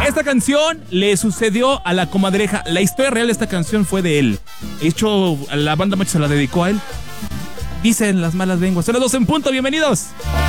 Esta canción le sucedió a la comadreja. La historia real de esta canción fue de él. De hecho, la banda Macho se la dedicó a él. Dicen las malas lenguas. Son las 2 en punto, bienvenidos.